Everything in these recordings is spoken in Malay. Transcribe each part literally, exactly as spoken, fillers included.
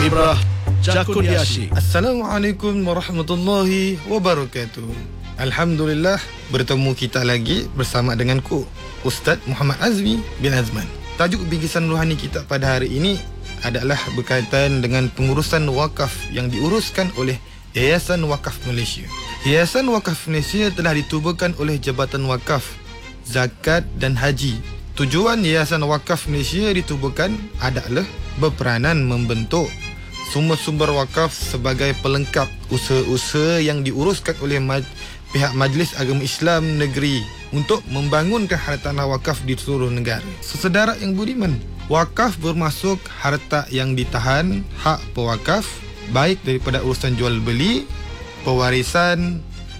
Ibrah Jakun Yashi. Assalamualaikum warahmatullahi wabarakatuh. Alhamdulillah, bertemu kita lagi bersama denganku, Ustaz Muhammad Azmi bin Azman. Tajuk bingkisan rohani kita pada hari ini adalah berkaitan dengan pengurusan wakaf yang diuruskan oleh Yayasan Wakaf Malaysia. Yayasan Wakaf Malaysia telah ditubuhkan oleh Jabatan Wakaf, Zakat dan Haji. Tujuan Yayasan Wakaf Malaysia ditubuhkan adalah berperanan membentuk sumber-sumber wakaf sebagai pelengkap usaha-usaha yang diuruskan oleh maj- pihak Majlis Agama Islam Negeri untuk membangunkan hartanah wakaf di seluruh negara. Saudara yang budiman, wakaf bermaksud harta yang ditahan hak pewakaf, baik daripada urusan jual beli, pewarisan,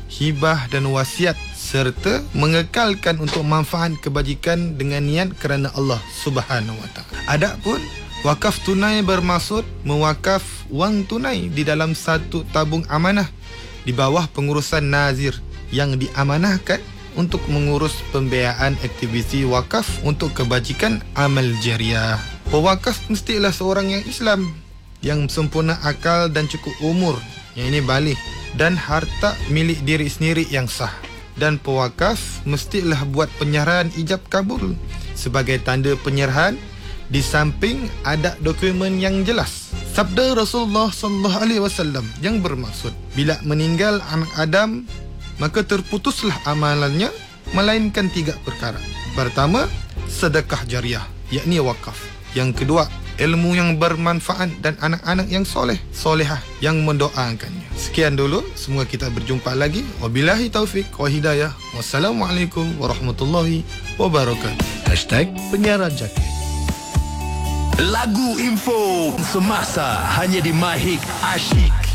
hibah dan wasiat, serta mengekalkan untuk manfaat kebajikan dengan niat kerana Allah Subhanahu Wa Taala. Adapun wakaf tunai bermaksud mewakaf wang tunai di dalam satu tabung amanah di bawah pengurusan nazir yang diamanahkan untuk mengurus pembiayaan aktiviti wakaf untuk kebajikan amal jariah. Pewakaf mestilah seorang yang Islam, yang sempurna akal dan cukup umur, yang ini baligh, dan harta milik diri sendiri yang sah. Dan pewakaf mestilah buat penyerahan ijab kabul sebagai tanda penyerahan, di samping ada dokumen yang jelas. Sabda Rasulullah sallallahu alaihi wasallam yang bermaksud, bila meninggal anak Adam, maka terputuslah amalannya melainkan tiga perkara. Pertama, sedekah jariah, yakni wakaf. Yang kedua, ilmu yang bermanfaat dan anak-anak yang soleh, solehah yang mendoakannya. Sekian dulu, semua kita berjumpa lagi. Wabillahi taufik wa hidayah. Wassalamualaikum warahmatullahi wabarakatuh. Hashtag Penyiaran Jakun. Lagu info semasa hanya di Mahik Asyik.